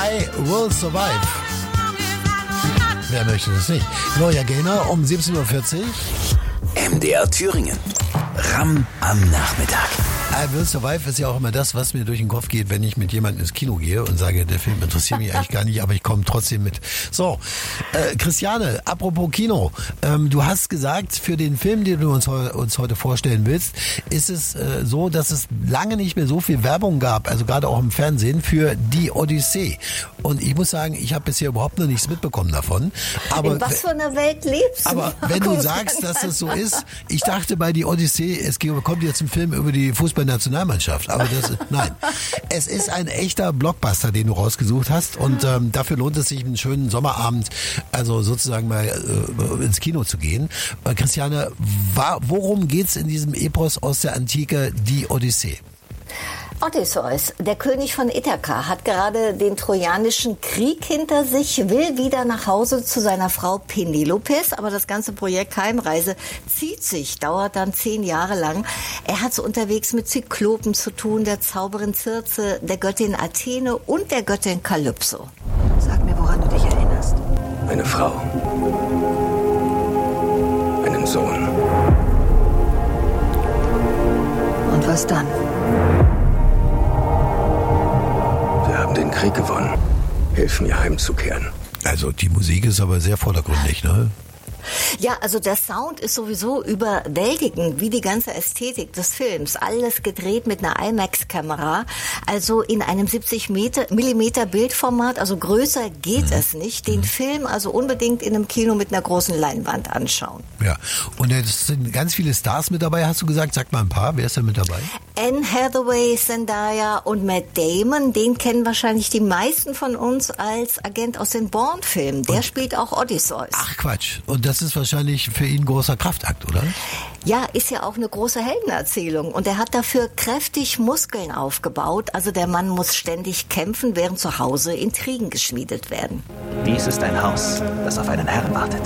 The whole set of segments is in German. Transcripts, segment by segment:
I Will Survive. Wer möchte das nicht? Gloria Gaynor um 17.40 Uhr. MDR Thüringen. Ram am Nachmittag. I Will Survive ist ja auch immer das, was mir durch den Kopf geht, wenn ich mit jemandem ins Kino gehe und sage, der Film interessiert mich eigentlich gar nicht, aber ich komme trotzdem mit. So, Christiane, apropos Kino, du hast gesagt, für den Film, den du uns heute vorstellen willst, ist es so, dass es lange nicht mehr so viel Werbung gab, also gerade auch im Fernsehen, für die Odyssee. Und ich muss sagen, ich habe bisher überhaupt noch nichts mitbekommen davon. Aber in was für einer Welt lebst du? Aber wenn du sagst, dass das so ist, ich dachte bei die Odyssee, es kommt jetzt ein Film über die Fußballnationalmannschaft. Aber nein, es ist ein echter Blockbuster, den du rausgesucht hast. Und dafür lohnt es sich, einen schönen Sommerabend, also sozusagen mal ins Kino zu gehen. Christiane, worum geht's in diesem Epos aus der Antike, die Odyssee? Odysseus, der König von Ithaka, hat gerade den Trojanischen Krieg hinter sich, will wieder nach Hause zu seiner Frau Penelopes, aber das ganze Projekt Heimreise zieht sich, dauert dann 10 Jahre lang. Er hat so unterwegs mit Zyklopen zu tun, der Zauberin Circe, der Göttin Athene und der Göttin Kalypso. Sag mir, woran du dich erinnerst. Eine Frau. Einen Sohn. Und was dann? Wir haben den Krieg gewonnen. Hilf mir heimzukehren. Also die Musik ist aber sehr vordergründig, ne? Ja, also der Sound ist sowieso überwältigend, wie die ganze Ästhetik des Films. Alles gedreht mit einer IMAX-Kamera, also in einem 70 Millimeter Bildformat, also größer geht es nicht. Den Film also unbedingt in einem Kino mit einer großen Leinwand anschauen. Ja, und es sind ganz viele Stars mit dabei, hast du gesagt. Sag mal ein paar, wer ist da mit dabei? Anne Hathaway, Zendaya und Matt Damon, den kennen wahrscheinlich die meisten von uns als Agent aus den Bourne-Filmen. Der spielt auch Odysseus. Ach Quatsch, und das ist wahrscheinlich für ihn ein großer Kraftakt, oder? Ja, ist ja auch eine große Heldenerzählung und er hat dafür kräftig Muskeln aufgebaut. Also der Mann muss ständig kämpfen, während zu Hause Intrigen geschmiedet werden. Dies ist ein Haus, das auf einen Herrn wartet.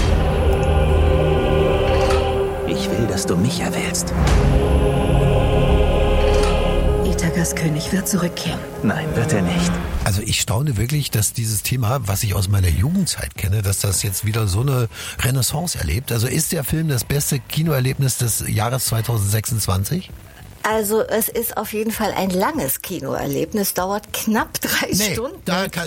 Ich will, dass du mich erwählst. Ithakas König wird zurückkehren. Nein, wird er nicht. Also ich staune wirklich, dass dieses Thema, was ich aus meiner Jugendzeit kenne, dass das jetzt wieder so eine Renaissance erlebt. Also ist der Film das beste Kinoerlebnis des Jahres 2026? Also es ist auf jeden Fall ein langes Kinoerlebnis, dauert knapp 3 Stunden.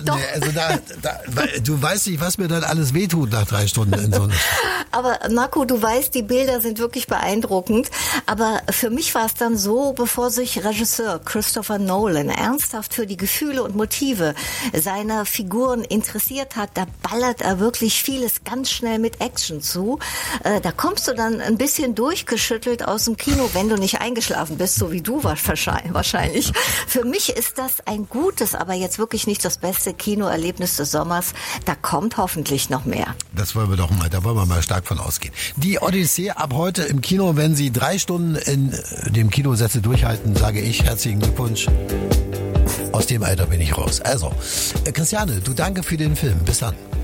Du weißt nicht, was mir dann alles wehtut nach 3 Stunden in so einem. Aber Marco, du weißt, die Bilder sind wirklich beeindruckend. Aber für mich war es dann so, bevor sich Regisseur Christopher Nolan ernsthaft für die Gefühle und Motive seiner Figuren interessiert hat, da ballert er wirklich vieles ganz schnell mit Action zu. Da kommst du dann ein bisschen durchgeschüttelt aus dem Kino, wenn du nicht eingeschlafen bist, so wie du wahrscheinlich. Für mich ist das ein gutes, aber jetzt wirklich nicht das beste Kinoerlebnis des Sommers. Da kommt hoffentlich noch mehr. Da wollen wir mal stark von ausgehen. Die Odyssee ab heute im Kino, wenn Sie 3 Stunden in dem Kinosätze durchhalten, sage ich herzlichen Glückwunsch. Aus dem Alter bin ich raus. Also, Christiane, du danke für den Film. Bis dann.